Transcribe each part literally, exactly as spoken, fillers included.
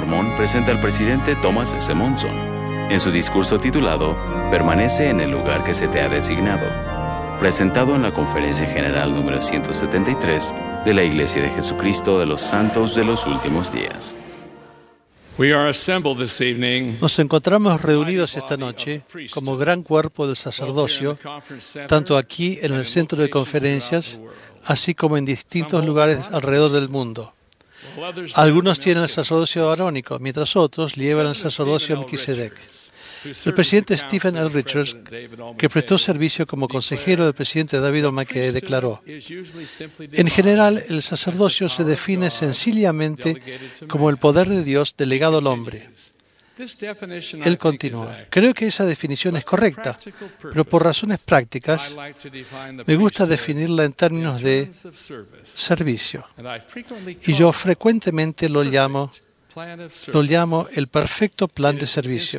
Mormón presenta al presidente Thomas S. Monson en su discurso titulado Permanece en el lugar que se te ha designado, presentado en la Conferencia General número ciento setenta y tres de la Iglesia de Jesucristo de los Santos de los Últimos Días. Nos encontramos reunidos esta noche como gran cuerpo del sacerdocio, tanto aquí en el centro de conferencias, así como en distintos lugares alrededor del mundo. Algunos tienen el sacerdocio arónico, mientras otros llevan el sacerdocio Melquisedec. El presidente Stephen L. Richards, que prestó servicio como consejero del presidente David O. McKay, declaró: en general, el sacerdocio se define sencillamente como el poder de Dios delegado al hombre. Él continúa: creo que esa definición es correcta, pero por razones prácticas me gusta definirla en términos de servicio. Y yo frecuentemente lo llamo Lo llamo el perfecto plan de servicio.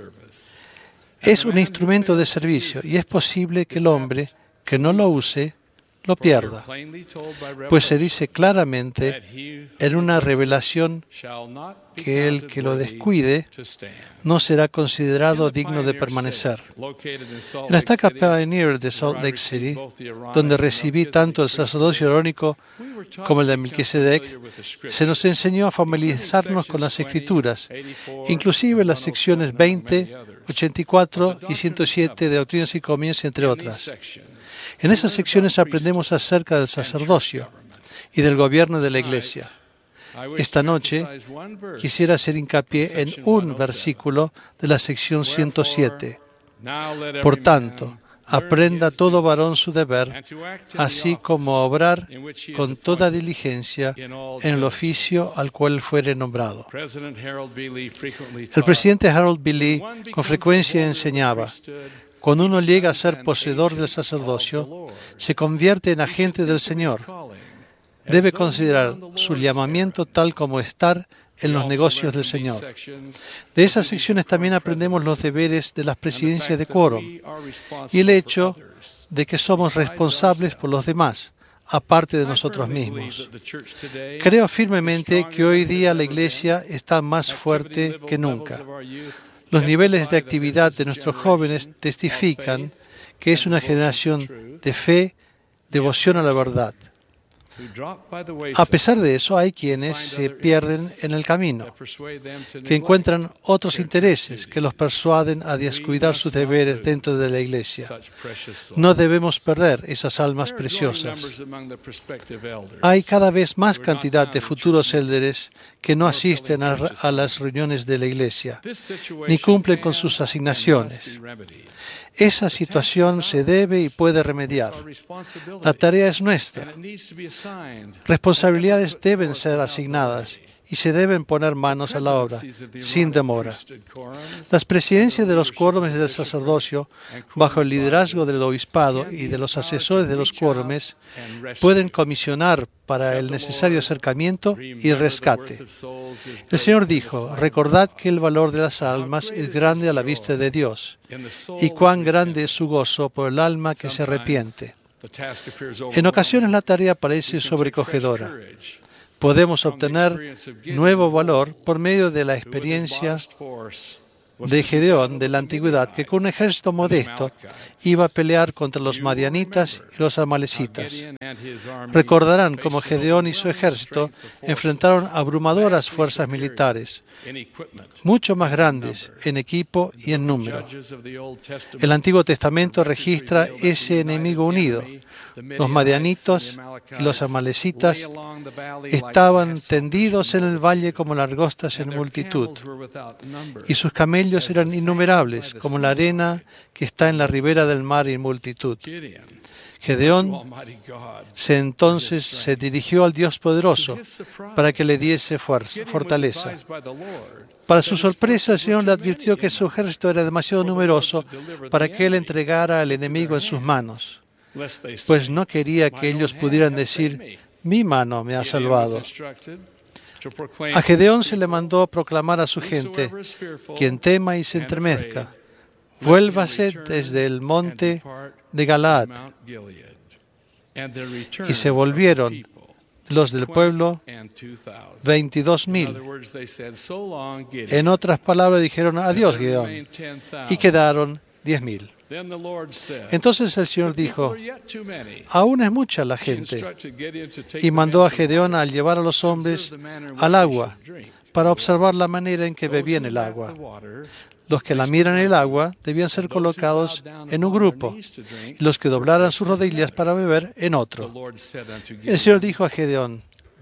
Es un instrumento de servicio y es posible que el hombre que no lo use lo pierda, pues se dice claramente en una revelación que el que lo descuide no será considerado digno de permanecer. En la estaca Pioneer de Salt Lake City, donde recibí tanto el sacerdocio arónico como el de Melquisedec, se nos enseñó a familiarizarnos con las Escrituras, inclusive las secciones veinte, ochenta y cuatro y ciento siete de Doctrinas y Convenios, entre otras. En esas secciones aprendemos acerca del sacerdocio y del gobierno de la Iglesia. Esta noche quisiera hacer hincapié en un versículo de la sección ciento siete. Por tanto, aprenda todo varón su deber, así como a obrar con toda diligencia en el oficio al cual fuere nombrado. El presidente Harold B. Lee con frecuencia enseñaba: cuando uno llega a ser poseedor del sacerdocio, se convierte en agente del Señor. Debe considerar su llamamiento tal como estar en los negocios del Señor. De esas secciones también aprendemos los deberes de las presidencias de quórum y el hecho de que somos responsables por los demás, aparte de nosotros mismos. Creo firmemente que hoy día la Iglesia está más fuerte que nunca. Los niveles de actividad de nuestros jóvenes testifican que es una generación de fe, devoción a la verdad. A pesar de eso, hay quienes se pierden en el camino, que encuentran otros intereses que los persuaden a descuidar sus deberes dentro de la Iglesia. No debemos perder esas almas preciosas. Hay cada vez más cantidad de futuros élderes que no asisten a, a las reuniones de la Iglesia, ni cumplen con sus asignaciones. Esa situación se debe y puede remediar. La tarea es nuestra. Responsabilidades deben ser asignadas y se deben poner manos a la obra, sin demora. Las presidencias de los quórumes del sacerdocio, bajo el liderazgo del obispado y de los asesores de los quórumes, pueden comisionar para el necesario acercamiento y rescate. El Señor dijo: recordad que el valor de las almas es grande a la vista de Dios, y cuán grande es su gozo por el alma que se arrepiente. En ocasiones la tarea parece sobrecogedora. Podemos obtener nuevo valor por medio de la experiencia de Gedeón de la antigüedad, que con un ejército modesto iba a pelear contra los madianitas y los amalecitas. Recordarán cómo Gedeón y su ejército enfrentaron abrumadoras fuerzas militares, mucho más grandes en equipo y en número. El Antiguo Testamento registra ese enemigo unido. Los madianitos y los amalecitas estaban tendidos en el valle como langostas en multitud, y sus camellos eran innumerables, como la arena que está en la ribera del mar en multitud. Gedeón se entonces se dirigió al Dios poderoso para que le diese fuerza, fortaleza. Para su sorpresa, el Señor le advirtió que su ejército era demasiado numeroso para que él entregara al enemigo en sus manos, pues no quería que ellos pudieran decir: mi mano me ha salvado. A Gedeón se le mandó proclamar a su gente: quien tema y se entremezca, vuélvase desde el monte de Galaad. Y se volvieron los del pueblo veintidós mil. En otras palabras, dijeron adiós, Gedeón, y quedaron diez mil. Entonces el Señor dijo, aún es mucha la gente, y mandó a Gedeón a llevar a los hombres al agua para observar la manera en que bebían el agua. Los que lamiran el agua debían ser colocados en un grupo, y los que doblaran sus rodillas para beber en otro. El Señor dijo a Gedeón,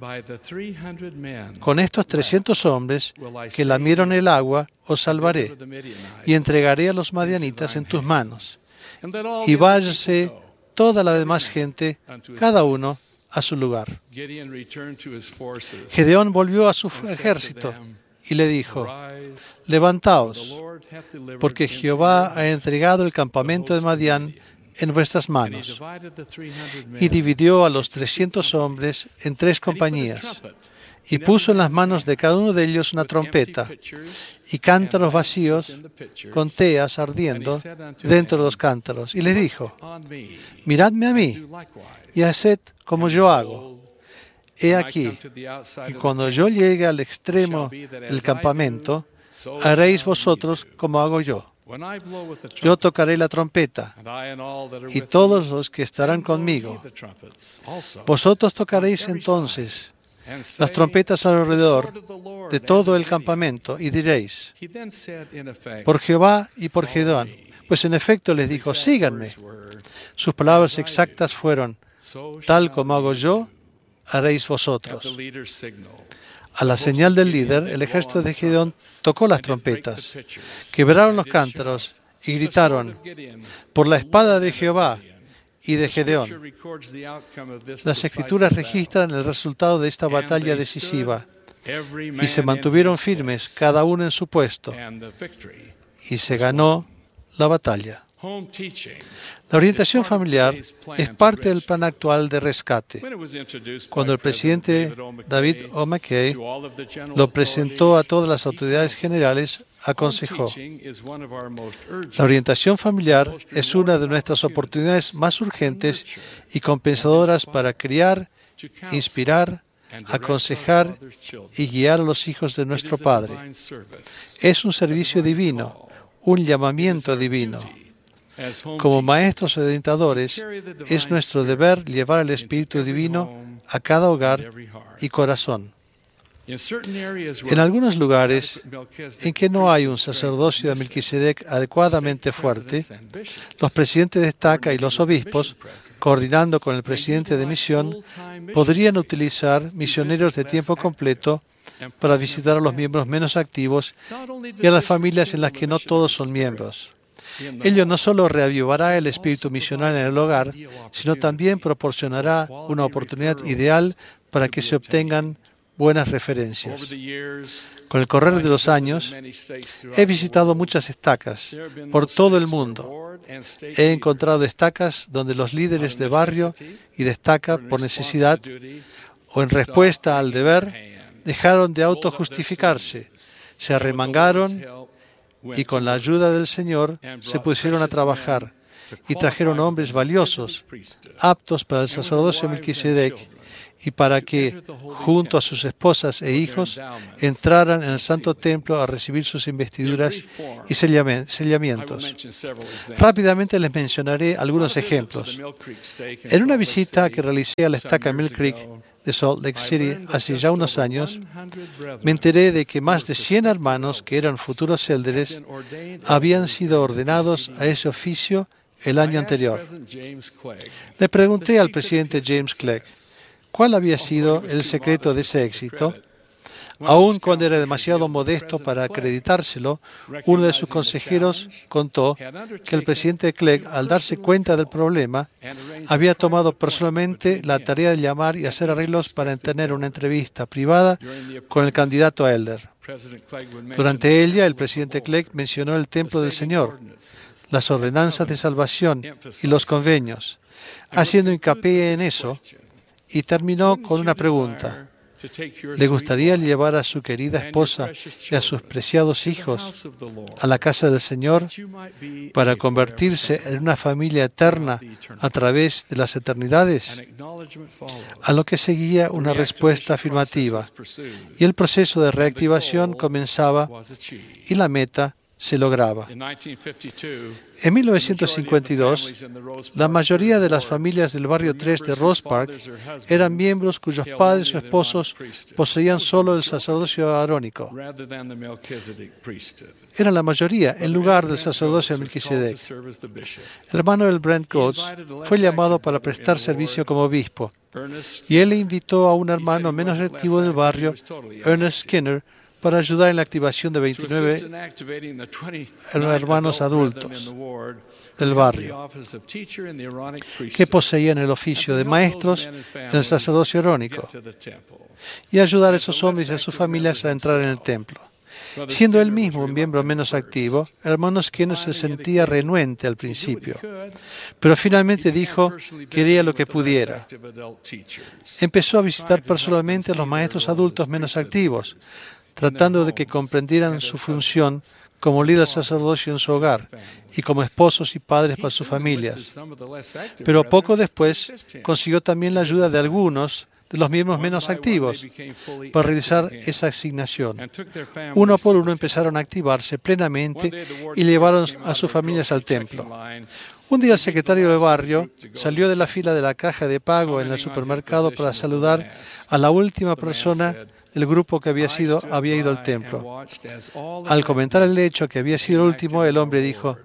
con estos trescientos hombres que lamieron el agua, os salvaré, y entregaré a los madianitas en tus manos. Y váyase toda la demás gente, cada uno a su lugar. Gedeón volvió a su ejército y le dijo, levantaos, porque Jehová ha entregado el campamento de Madián en vuestras manos. Y dividió a los trescientos hombres en tres compañías, y puso en las manos de cada uno de ellos una trompeta y cántaros vacíos con teas ardiendo dentro de los cántaros. Y les dijo, miradme a mí y haced como yo hago. He aquí, y cuando yo llegue al extremo del campamento, haréis vosotros como hago yo. Yo tocaré la trompeta, y todos los que estarán conmigo. Vosotros tocaréis entonces las trompetas alrededor de todo el campamento, y diréis, por Jehová y por Gedeón. Pues en efecto les dijo, síganme. Sus palabras exactas fueron, tal como hago yo, haréis vosotros. A la señal del líder, el ejército de Gedeón tocó las trompetas, quebraron los cántaros y gritaron, por la espada de Jehová y de Gedeón. Las Escrituras registran el resultado de esta batalla decisiva, y se mantuvieron firmes, cada uno en su puesto, y se ganó la batalla. La orientación familiar es parte del plan actual de rescate. Cuando el presidente David O. McKay lo presentó a todas las autoridades generales, aconsejó, la orientación familiar es una de nuestras oportunidades más urgentes y compensadoras para criar, inspirar, aconsejar y guiar a los hijos de nuestro Padre. Es un servicio divino, un llamamiento divino. Como maestros orientadores, es nuestro deber llevar el Espíritu Divino a cada hogar y corazón. En algunos lugares en que no hay un sacerdocio de Melquisedec adecuadamente fuerte, los presidentes de estaca y los obispos, coordinando con el presidente de misión, podrían utilizar misioneros de tiempo completo para visitar a los miembros menos activos y a las familias en las que no todos son miembros. Ello no solo reavivará el espíritu misional en el hogar, sino también proporcionará una oportunidad ideal para que se obtengan buenas referencias. Con el correr de los años, he visitado muchas estacas por todo el mundo. He encontrado estacas donde los líderes de barrio y de estaca, por necesidad o en respuesta al deber, dejaron de autojustificarse, se arremangaron y con la ayuda del Señor se pusieron a trabajar y trajeron hombres valiosos, aptos para el sacerdocio de Melquisedec, y para que, junto a sus esposas e hijos, entraran en el santo templo a recibir sus investiduras y sellamientos. Rápidamente les mencionaré algunos ejemplos. En una visita que realicé a la estaca Mill Creek de Salt Lake City hace ya unos años, me enteré de que más de cien hermanos que eran futuros élderes habían sido ordenados a ese oficio el año anterior. Le pregunté al presidente James Clegg cuál había sido el secreto de ese éxito. Aun cuando era demasiado modesto para acreditárselo, uno de sus consejeros contó que el presidente Clegg, al darse cuenta del problema, había tomado personalmente la tarea de llamar y hacer arreglos para tener una entrevista privada con el candidato a elder. Durante ella, el presidente Clegg mencionó el templo del Señor, las ordenanzas de salvación y los convenios, haciendo hincapié en eso, y terminó con una pregunta. ¿le gustaría llevar a su querida esposa y a sus preciados hijos a la casa del Señor para convertirse en una familia eterna a través de las eternidades? A lo que seguía una respuesta afirmativa, y el proceso de reactivación comenzaba y la meta se lograba. En mil novecientos cincuenta y dos, la mayoría de las familias del barrio tres de Rose Park eran miembros cuyos padres o esposos poseían solo el sacerdocio arónico. Era la mayoría, en lugar del sacerdocio de Melquisedec. El hermano del Brent Coates fue llamado para prestar servicio como obispo, y él le invitó a un hermano menos activo del barrio, Ernest Skinner, para ayudar en la activación de veintinueve hermanos adultos del barrio que poseían el oficio de maestros en el sacerdocio arónico, y ayudar a esos hombres y a sus familias a entrar en el templo. Siendo él mismo un miembro menos activo, el hermano Skinner se sentía renuente al principio, pero finalmente dijo que haría lo que pudiera. Empezó a visitar personalmente a los maestros adultos menos activos, tratando de que comprendieran su función como líder sacerdocio en su hogar y como esposos y padres para sus familias. Pero poco después consiguió también la ayuda de algunos de los miembros menos activos para realizar esa asignación. Uno por uno empezaron a activarse plenamente y llevaron a sus familias al templo. Un día el secretario del barrio salió de la fila de la caja de pago en el supermercado para saludar a la última persona del grupo que había, sido, había ido al templo. Al comentar el hecho que había sido el último, el hombre dijo: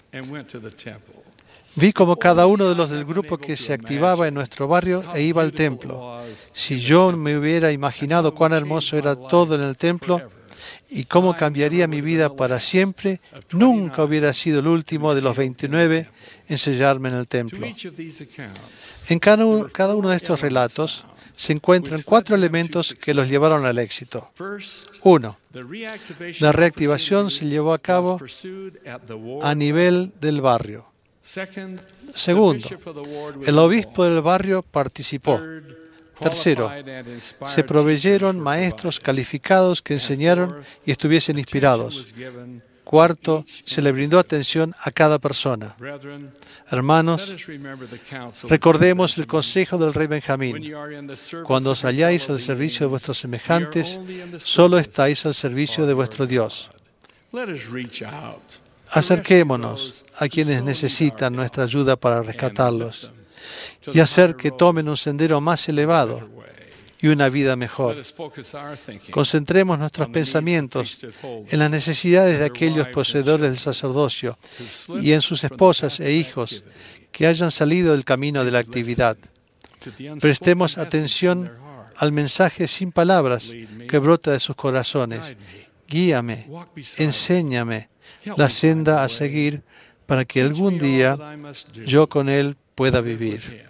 vi como cada uno de los del grupo que se activaba en nuestro barrio e iba al templo. Si yo me hubiera imaginado cuán hermoso era todo en el templo y cómo cambiaría mi vida para siempre, nunca hubiera sido el último de los veintinueve en sellarme en el templo. En cada uno, cada uno de estos relatos se encuentran cuatro elementos que los llevaron al éxito. Uno, la reactivación se llevó a cabo a nivel del barrio. Segundo, el obispo del barrio participó. Tercero, se proveyeron maestros calificados que enseñaron y estuviesen inspirados. Cuarto, se le brindó atención a cada persona. Hermanos, recordemos el consejo del rey Benjamín. Cuando os halláis al servicio de vuestros semejantes, solo estáis al servicio de vuestro Dios. Acerquémonos a quienes necesitan nuestra ayuda para rescatarlos y hacer que tomen un sendero más elevado y una vida mejor. Concentremos nuestros pensamientos en las necesidades de aquellos poseedores del sacerdocio y en sus esposas e hijos que hayan salido del camino de la actividad. Prestemos atención al mensaje sin palabras que brota de sus corazones. Guíame, enséñame la senda a seguir para que algún día yo con Él pueda vivir.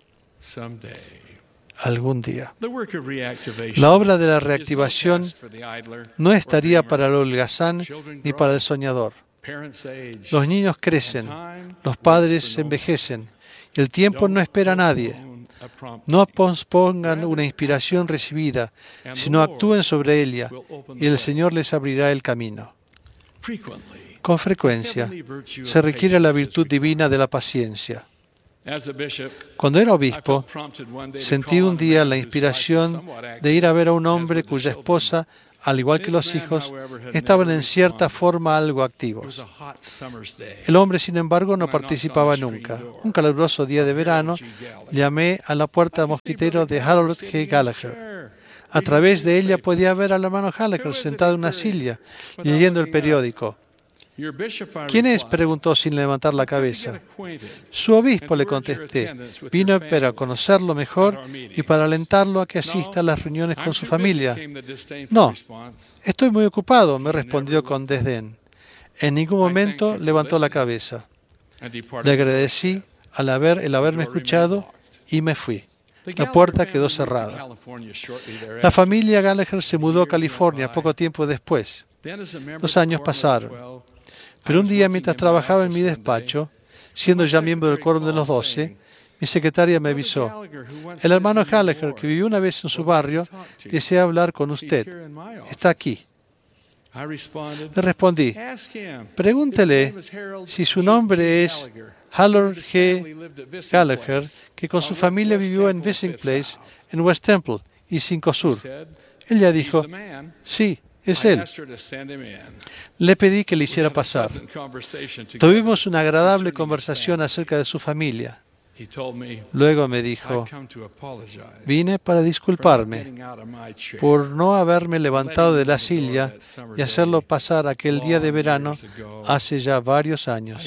Algún día. La obra de la reactivación no estaría para el holgazán ni para el soñador. Los niños crecen, los padres se envejecen, y el tiempo no espera a nadie. No pospongan una inspiración recibida, sino actúen sobre ella, y el Señor les abrirá el camino. Con frecuencia, se requiere la virtud divina de la paciencia. Cuando era obispo, sentí un día la inspiración de ir a ver a un hombre cuya esposa, al igual que los hijos, estaban en cierta forma algo activos. El hombre, sin embargo, no participaba nunca. Un caluroso día de verano, llamé a la puerta mosquitero de Harold G. Gallagher. A través de ella podía ver al hermano Gallagher sentado en una silla, leyendo el periódico. ¿Quién es?, preguntó sin levantar la cabeza. Su obispo, le contesté. Vino para conocerlo mejor y para alentarlo a que asista a las reuniones con su familia. No, estoy muy ocupado, me respondió con desdén. En ningún momento levantó la cabeza. Le agradecí al haber, el haberme escuchado y me fui. La puerta quedó cerrada. La familia Gallagher se mudó a California poco tiempo después. Los años pasaron. Pero un día, mientras trabajaba en mi despacho, siendo ya miembro del Quórum de los Doce, Mi secretaria me avisó: el hermano Gallagher, que vivió una vez en su barrio, desea hablar con usted. Está aquí. Le respondí: pregúntele si su nombre es Harold G. Gallagher, que con su familia vivió en Visiting Place, en West Temple y cinco Sur. Ella dijo: sí, es él. Le pedí que le hiciera pasar. Tuvimos una agradable conversación acerca de su familia. Luego me dijo: vine para disculparme por no haberme levantado de la silla y hacerlo pasar aquel día de verano hace ya varios años.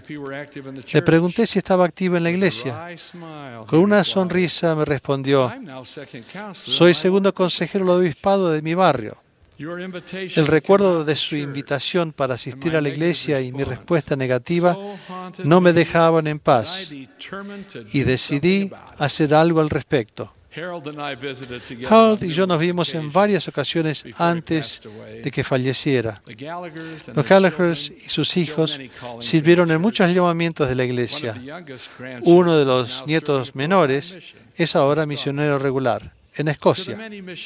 Le pregunté si estaba activo en la iglesia. Con una sonrisa me respondió: soy segundo consejero del obispado de mi barrio. El recuerdo de su invitación para asistir a la iglesia y mi respuesta negativa no me dejaban en paz, y decidí hacer algo al respecto. Harold y yo nos vimos en varias ocasiones antes de que falleciera. Los Gallaghers y sus hijos sirvieron en muchos llamamientos de la iglesia. Uno de los nietos menores es ahora misionero regular en Escocia.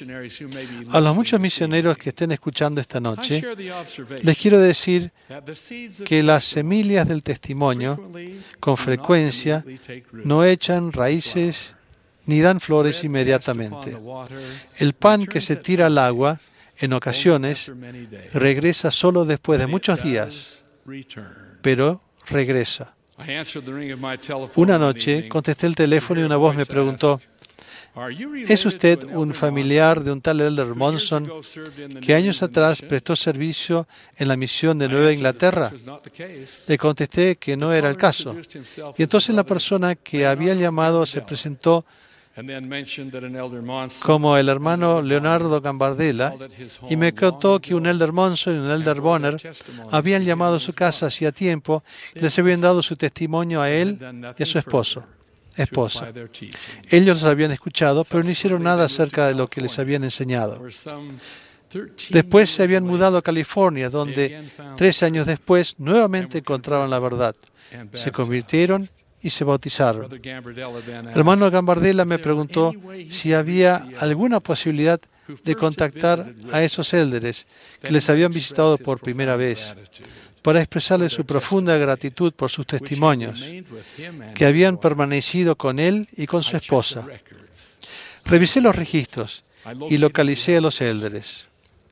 A los muchos misioneros que estén escuchando esta noche, les quiero decir que las semillas del testimonio, con frecuencia, no echan raíces ni dan flores inmediatamente. El pan que se tira al agua, en ocasiones, regresa solo después de muchos días, pero regresa. Una noche contesté el teléfono y una voz me preguntó: ¿es usted un familiar de un tal Elder Monson que años atrás prestó servicio en la misión de Nueva Inglaterra? Le contesté que no era el caso. Y entonces la persona que había llamado se presentó como el hermano Leonardo Gambardella y me contó que un Elder Monson y un Elder Bonner habían llamado a su casa hacía tiempo y les habían dado su testimonio a él y a su esposo. esposa. Ellos los habían escuchado, pero no hicieron nada acerca de lo que les habían enseñado. Después se habían mudado a California, donde tres años después nuevamente encontraron la verdad. Se convirtieron y se bautizaron. El hermano Gambardella me preguntó si había alguna posibilidad de contactar a esos élderes que les habían visitado por primera vez, para expresarles su profunda gratitud por sus testimonios, que habían permanecido con él y con su esposa. Revisé los registros y localicé a los élderes.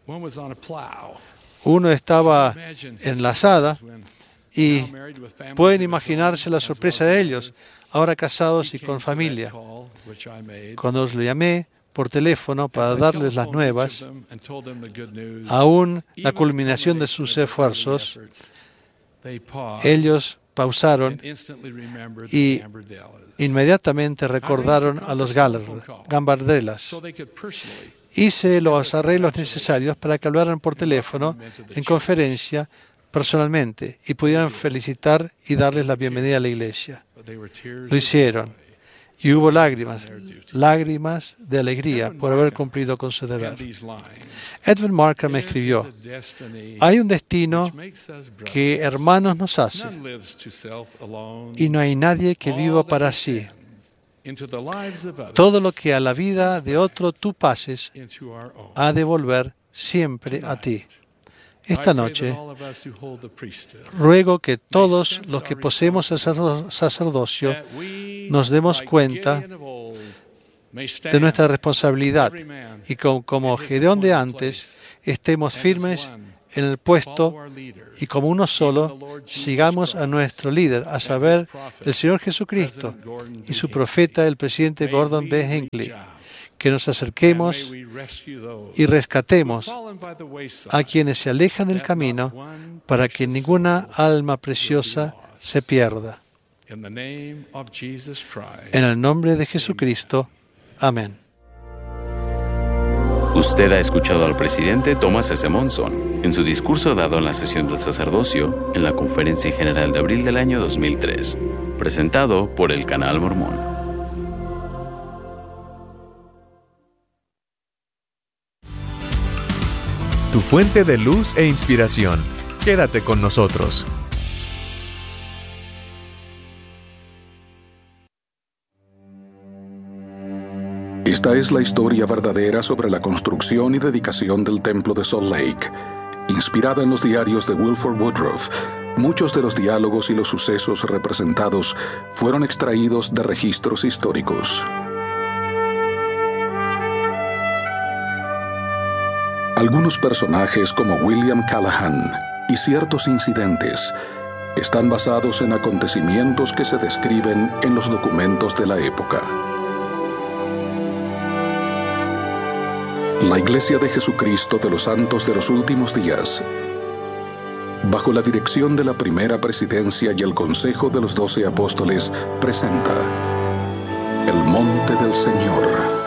Uno estaba en la azada y pueden imaginarse la sorpresa de ellos, ahora casados y con familia. Cuando los llamé por teléfono para darles las nuevas, aún la culminación de sus esfuerzos, ellos pausaron y inmediatamente recordaron a los Gambardellas. Hice los arreglos necesarios para que hablaran por teléfono, en conferencia, personalmente, y pudieran felicitar y darles la bienvenida a la iglesia. Lo hicieron. Y hubo lágrimas, lágrimas de alegría por haber cumplido con su deber. Edwin Markham me escribió: hay un destino que hermanos nos hace, y no hay nadie que viva para sí. Todo lo que a la vida de otro tú pases, ha de volver siempre a ti. Esta noche, ruego que todos los que poseemos el sacerdocio nos demos cuenta de nuestra responsabilidad y como, como Gedeón de antes, estemos firmes en el puesto y como uno solo sigamos a nuestro líder, a saber, el Señor Jesucristo y su profeta, el presidente Gordon B. Hinckley. Que nos acerquemos y rescatemos a quienes se alejan del camino para que ninguna alma preciosa se pierda. En el nombre de Jesucristo. Amén. Usted ha escuchado al presidente Thomas S. Monson en su discurso dado en la sesión del sacerdocio en la Conferencia General de abril del año dos mil tres, presentado por el Canal Mormón. Tu fuente de luz e inspiración. Quédate con nosotros. Esta es la historia verdadera sobre la construcción y dedicación del Templo de Salt Lake. Inspirada en los diarios de Wilford Woodruff, muchos de los diálogos y los sucesos representados fueron extraídos de registros históricos. Algunos personajes como William Callahan y ciertos incidentes están basados en acontecimientos que se describen en los documentos de la época. La Iglesia de Jesucristo de los Santos de los Últimos Días, bajo la dirección de la Primera Presidencia y el Consejo de los Doce Apóstoles, presenta El Monte del Señor.